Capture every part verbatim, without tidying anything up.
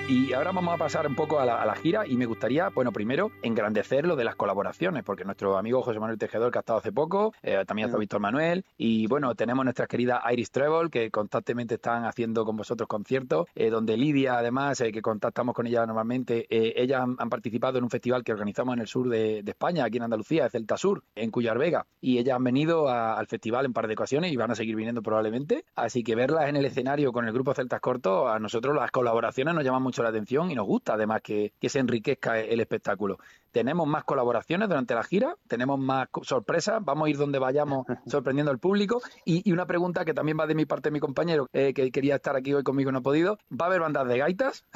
Y ahora vamos a pasar un poco a la, a la gira y me gustaría, bueno, primero engrandecer lo de las colaboraciones, porque nuestro amigo José Manuel Tejedor, que ha estado hace poco, eh, también ha estado Víctor Manuel, y bueno, tenemos nuestras queridas Iris Treble, que constantemente están haciendo con vosotros conciertos, eh, donde Lidia, además, eh, que contactamos con ella normalmente, eh, ellas han, han participado en un festival que organizamos en el sur de, de España, aquí en Andalucía, de Celta Sur, en Cuyar Vega, y ellas han venido a, al festival en par de ocasiones y van a seguir viniendo probablemente, así que verlas en el escenario con el grupo Celtas Cortos, a nosotros las colaboraciones nos llaman mucho la atención y nos gusta además que, que se enriquezca el espectáculo. Tenemos más colaboraciones durante la gira, tenemos más sorpresas, vamos a ir donde vayamos sorprendiendo al público y, y una pregunta que también va de mi parte de mi compañero, eh, que quería estar aquí hoy conmigo y no ha podido, ¿va a haber bandas de gaitas?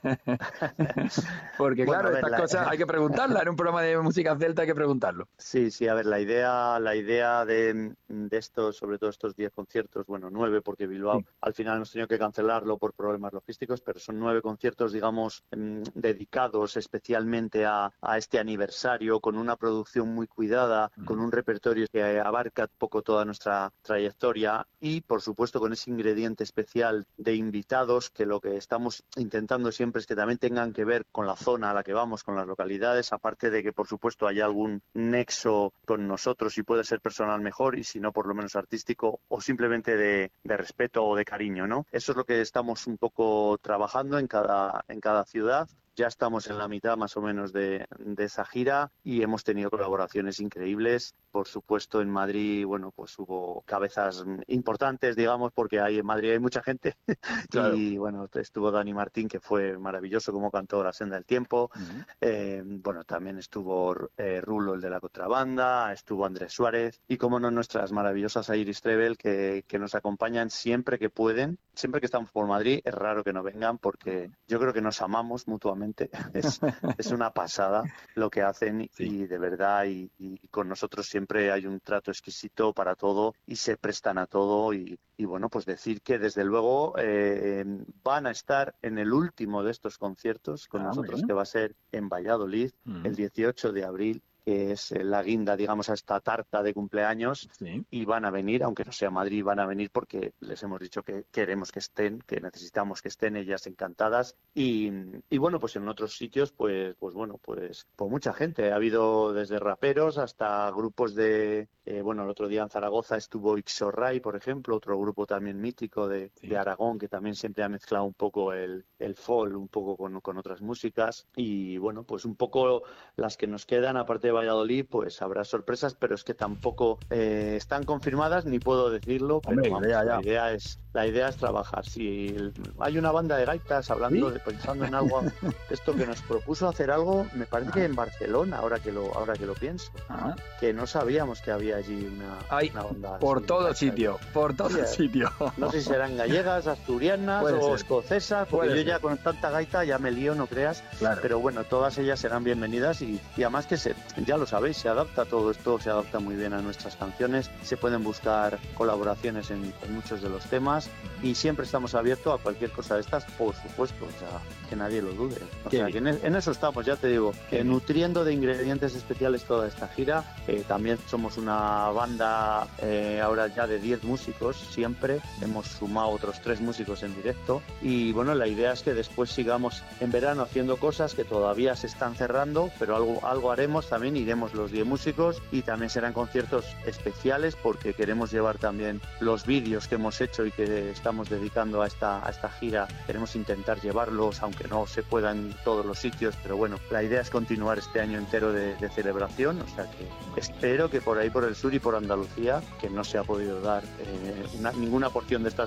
Porque bueno, claro, ver, estas la... cosas hay que preguntarlas, en un programa de música celta hay que preguntarlo. Sí, sí, a ver, la idea la idea de, de estos, sobre todo estos diez conciertos, bueno, nueve, porque Bilbao sí. al final hemos tenido que cancelarlo por problemas logísticos, pero son nueve conciertos, digamos, mmm, dedicados especialmente a, a este aniversario, con una producción muy cuidada, mm. con un repertorio que abarca poco toda nuestra trayectoria y, por supuesto, con ese ingrediente especial de invitados que lo que estamos intentando siempre es que también tengan que ver con la zona a la que vamos, con las localidades, aparte de que, por supuesto, haya algún nexo con nosotros y puede ser personal mejor y si no, por lo menos artístico o simplemente de, de respeto o de cariño, ¿no? Eso es lo que estamos un poco trabajando en cada, en cada ciudad. Ya estamos en la mitad más o menos de, de esa gira y hemos tenido colaboraciones increíbles. Por supuesto, en Madrid, bueno, pues hubo cabezas importantes, digamos, porque hay, en Madrid hay mucha gente. Claro. Y bueno, estuvo Dani Martín, que fue maravilloso como cantó La Senda del Tiempo. Uh-huh. Eh, bueno, también estuvo eh, Rulo, el de la contrabanda, estuvo Andrés Suárez y, como no, nuestras maravillosas Iris Treble, que, que nos acompañan siempre que pueden. Siempre que estamos por Madrid, es raro que no vengan porque yo creo que nos amamos mutuamente. Es, es una pasada lo que hacen sí. y de verdad y, y con nosotros siempre hay un trato exquisito para todo y se prestan a todo y, y bueno, pues decir que desde luego eh, van a estar en el último de estos conciertos con ah, nosotros, que va a ser en Valladolid mm. el dieciocho de abril, que es la guinda, digamos, a esta tarta de cumpleaños, sí. y van a venir, aunque no sea Madrid, van a venir porque les hemos dicho que queremos que estén, que necesitamos que estén, ellas encantadas, y, y bueno, pues en otros sitios, pues, pues bueno, pues, pues mucha gente, ha habido desde raperos hasta grupos de, eh, bueno, el otro día en Zaragoza estuvo Ixorray, por ejemplo, otro grupo también mítico de, sí. de Aragón, que también siempre ha mezclado un poco el, el folk, un poco con, con otras músicas, y bueno, pues un poco las que nos quedan, aparte de Valladolid, pues habrá sorpresas, pero es que tampoco eh, están confirmadas, ni puedo decirlo, pero Hombre, vamos, ya, ya. la idea es la idea es trabajar. Si el, hay una banda de gaitas hablando, ¿sí? de, pensando en algo, esto que nos propuso hacer algo, me parece ah. que en Barcelona, ahora que lo ahora que lo pienso, ah. que no sabíamos que había allí una, hay, una banda por así, todo sitio, por todo sí, sitio. No sé si serán gallegas, asturianas Puede o ser. escocesas, porque Puede yo ser. ya con tanta gaita ya me lío, no creas, claro. pero bueno, todas ellas serán bienvenidas y, y además que se ya lo sabéis, se adapta todo esto, se adapta muy bien a nuestras canciones, se pueden buscar colaboraciones en, en muchos de los temas y siempre estamos abiertos a cualquier cosa de estas, por supuesto, o sea, que nadie lo dude. O sea, que en, en eso estamos, ya te digo, que nutriendo de ingredientes especiales toda esta gira. Eh, también somos una banda eh, ahora ya de diez músicos, siempre hemos sumado otros tres músicos en directo y bueno, la idea es que después sigamos en verano haciendo cosas que todavía se están cerrando, pero algo, algo haremos también. Iremos los diez músicos y también serán conciertos especiales porque queremos llevar también los vídeos que hemos hecho y que estamos dedicando a esta, a esta gira. Queremos intentar llevarlos, aunque no se pueda en todos los sitios, pero bueno, la idea es continuar este año entero de, de celebración, o sea que espero que por ahí por el sur y por Andalucía, que no se ha podido dar eh, una, ninguna porción de estas